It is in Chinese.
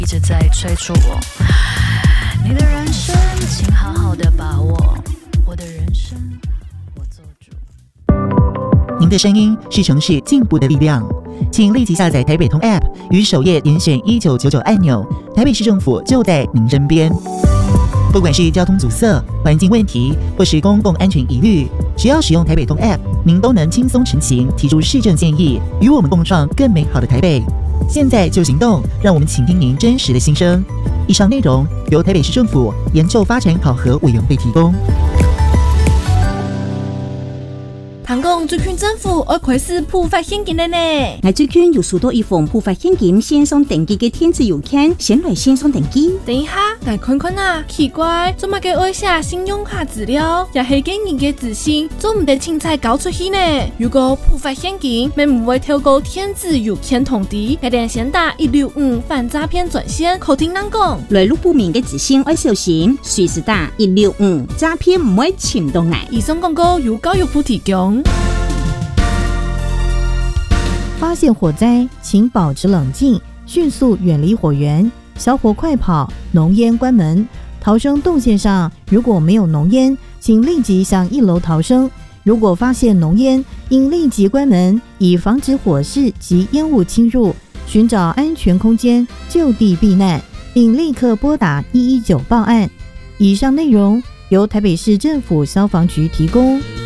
一直在催促我。你的人生，请好好的把握。我的人生，我做主。 您的声音是城市进步的力量，请立即下载台北通 App， 于首页点选1999按钮，台北市政府就在您身边。不管是交通阻塞、环境问题，或是公共安全疑虑，只要使用台北通 App， 您都能轻松陈情，提出市政建议，与我们共创更美好的台北。现在就行动，让我们倾听您真实的心声。以上内容由台北市政府研究发展考核委员会提供。 香港最近政府要开始普发现金了呢。 我最近有收到一封普发现金线上登记的电子邮件，先来线上登记。 等一下，来看看啊，奇怪，做乜嘅要写信用卡资料，也係嘅人嘅自信，做唔得凊彩交出去呢？如果普发现金，咪唔會透過電子郵件通知，一定先打165反詐騙專線，口聽人講。 來路不明嘅資訊要小心，隨時打165，詐騙唔會潛到嚟。 以上廣告由教育部提供。 發現火災，請保持冷靜，迅速遠離火源，小火快跑，濃煙關門。逃生動線上如果沒有濃煙，請立即向1樓逃生。如果發現濃煙，應立即關門，以防止火勢及煙霧侵入，尋找安全空間就地避難，並立刻撥打119報案。以上內容由台北市政府消防局提供。